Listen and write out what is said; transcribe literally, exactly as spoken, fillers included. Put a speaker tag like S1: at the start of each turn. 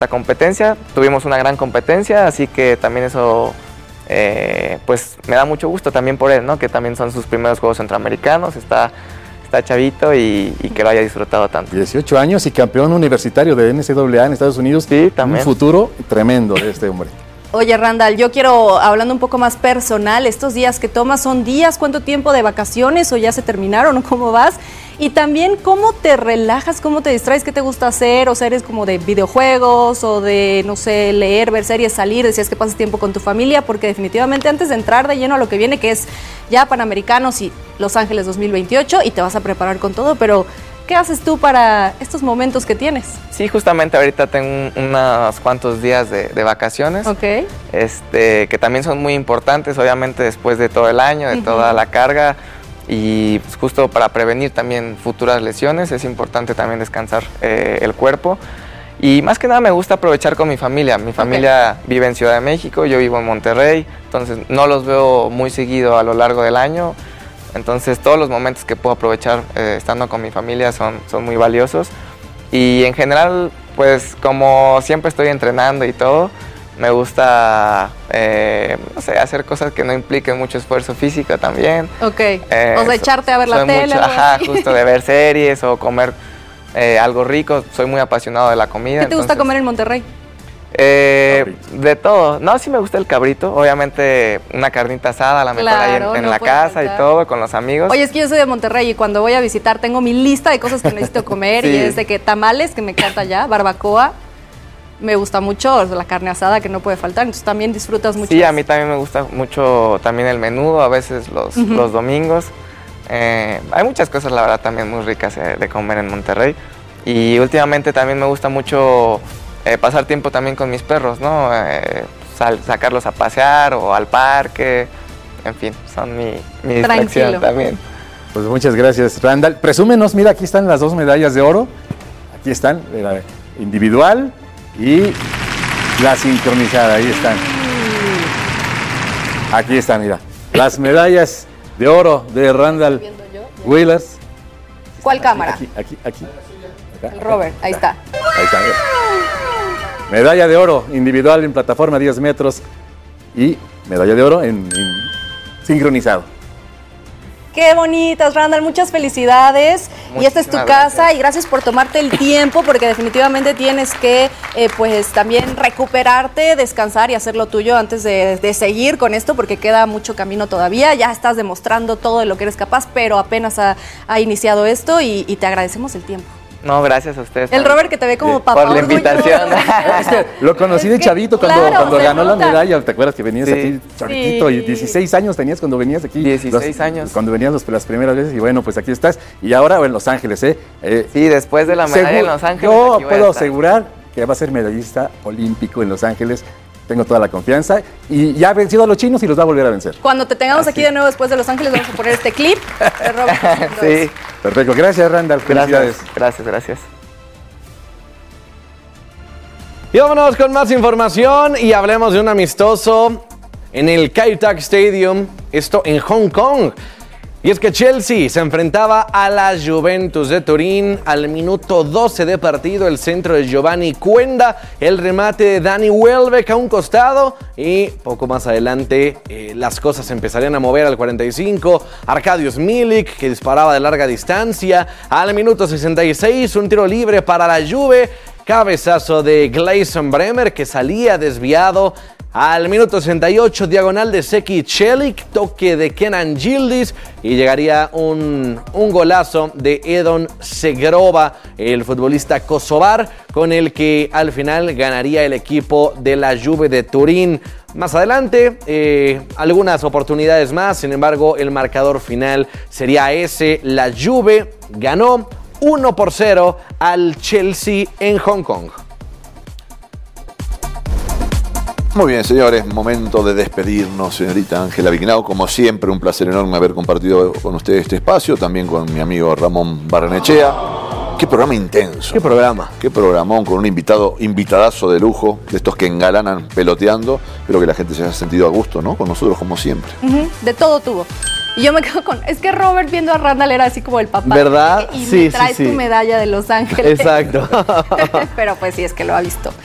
S1: La competencia, tuvimos una gran competencia, así que también eso eh, pues me da mucho gusto también por él, ¿no? Que también son sus primeros Juegos Centroamericanos, está, está chavito y, y que lo haya disfrutado tanto.
S2: dieciocho años y campeón universitario de N C A A en Estados Unidos.
S1: Sí, también.
S2: Un futuro tremendo de este hombre.
S3: Oye, Randall, yo quiero, hablando un poco más personal, estos días que tomas, ¿son días? ¿Cuánto tiempo de vacaciones o ya se terminaron o cómo vas? Y también, ¿cómo te relajas? ¿Cómo te distraes? ¿Qué te gusta hacer? O sea, ¿eres como de videojuegos o de, no sé, leer, ver series, salir? Decías que pasas tiempo con tu familia, porque definitivamente antes de entrar de lleno a lo que viene, que es ya Panamericanos y Los Ángeles dos mil veintiocho, y te vas a preparar con todo, pero ¿qué haces tú para estos momentos que tienes?
S1: Sí, justamente ahorita tengo unos cuantos días de, de vacaciones,
S3: Ok.
S1: este, que también son muy importantes, obviamente después de todo el año, de uh-huh. toda la carga, y pues justo para prevenir también futuras lesiones es importante también descansar eh, el cuerpo. Y más que nada me gusta aprovechar con mi familia. Mi familia okay. vive en Ciudad de México, yo vivo en Monterrey, entonces no los veo muy seguido a lo largo del año. Entonces todos los momentos que puedo aprovechar eh, estando con mi familia son, son muy valiosos. Y en general, pues como siempre estoy entrenando y todo, me gusta, eh, no sé, hacer cosas que no impliquen mucho esfuerzo físico también.
S3: Ok, eh, o sea, echarte a ver la tele.
S1: Mucho, ajá, justo de ver series o comer eh, algo rico. Soy muy apasionado de la comida.
S3: ¿Qué te
S1: entonces,
S3: gusta comer en Monterrey?
S1: Eh, de todo. No, sí me gusta el cabrito. Obviamente una carnita asada, a lo mejor claro, ahí en, en no la casa faltar. Y todo, con los amigos.
S3: Oye, es que yo soy de Monterrey y cuando voy a visitar tengo mi lista de cosas que necesito comer. Sí. Y es de que tamales, que me encanta ya, barbacoa. Me gusta mucho la carne asada, que no puede faltar, entonces también disfrutas mucho.
S1: Sí, a mí también me gusta mucho también el menudo, a veces los, uh-huh. los domingos. Eh, hay muchas cosas, la verdad, también muy ricas eh, de comer en Monterrey. Y últimamente también me gusta mucho eh, pasar tiempo también con mis perros, ¿no? Eh, sal, sacarlos a pasear o al parque, en fin, son mi, mi distracción también.
S2: Pues muchas gracias, Randall. Presúmenos, mira, aquí están las dos medallas de oro. Aquí están, la individual y la sincronizada, ahí están. Aquí están, mira. Las medallas de oro de Randall Wheelers.
S3: ¿Cuál
S2: aquí,
S3: cámara?
S2: Aquí, aquí, aquí. Acá,
S3: El Robert, ahí está.
S2: Ahí está. Medalla de oro individual en plataforma diez metros y medalla de oro en, en sincronizado.
S3: Qué bonitas, Randall, muchas felicidades. Muchísimas y esta es tu casa gracias. Y gracias por tomarte el tiempo, porque definitivamente tienes que eh, pues también recuperarte, descansar y hacer lo tuyo antes de, de seguir con esto, porque queda mucho camino todavía. Ya estás demostrando todo de lo que eres capaz, pero apenas ha, ha iniciado esto y, y te agradecemos el tiempo.
S1: No, gracias a ustedes.
S3: El Robert que te ve como
S1: sí,
S3: papá.
S1: Por la invitación.
S2: Es que lo conocí de chavito cuando,
S3: claro,
S2: cuando ganó nota. la medalla. ¿Te acuerdas que venías
S1: sí.
S2: aquí chavitito? Sí. Y dieciséis años tenías cuando venías aquí.
S1: dieciséis
S2: los,
S1: años.
S2: Cuando venías los, las primeras veces. Y bueno, pues aquí estás. Y ahora en Los Ángeles, ¿eh? eh
S1: sí, después de la medalla en Los Ángeles.
S2: Yo puedo asegurar que va a ser medallista olímpico en Los Ángeles. Tengo toda la confianza y ya ha vencido a los chinos y los va a volver a vencer.
S3: Cuando te tengamos Así. aquí de nuevo después de Los Ángeles, vamos a poner este clip de Robert.
S1: Sí.
S2: Perfecto. Gracias, Randall. Felicidades.
S1: Gracias, gracias, gracias.
S4: Y vámonos con más información y hablemos de un amistoso en el Kai Tak Stadium, esto en Hong Kong. Y es que Chelsea se enfrentaba a la Juventus de Turín al minuto doce de partido. El centro de Giovanni Cuenda, el remate de Danny Welbeck a un costado y poco más adelante eh, las cosas empezarían a mover al cuarenta y cinco. Arkadiusz Milik, que disparaba de larga distancia. Al minuto sesenta y seis, un tiro libre para la Juve. Cabezazo de Gleison Bremer, que salía desviado. Al minuto sesenta y ocho, diagonal de Seki Celik, toque de Kenan Yildiz y llegaría un, un golazo de Edon Segrova, el futbolista kosovar, con el que al final ganaría el equipo de la Juve de Turín. Más adelante, eh, algunas oportunidades más, sin embargo, el marcador final sería ese. La Juve ganó uno por cero al Chelsea en Hong Kong.
S5: Muy bien, señores, momento de despedirnos, señorita Ángela Vignau. Como siempre, un placer enorme haber compartido con ustedes este espacio, también con mi amigo Ramón Barrenechea. Qué programa intenso.
S4: Qué programa.
S5: Qué programón, con un invitado, invitadazo de lujo, de estos que engalanan peloteando. Espero que la gente se haya sentido a gusto, ¿no? Con nosotros, como siempre.
S3: Uh-huh. De todo tuvo. Y yo me quedo con... Es que Robert viendo a Randall era así como el papá.
S4: ¿Verdad?
S3: Y
S4: sí,
S3: me traes
S4: sí, sí.
S3: tu medalla de Los Ángeles.
S4: Exacto.
S3: Pero pues sí, es que lo ha visto.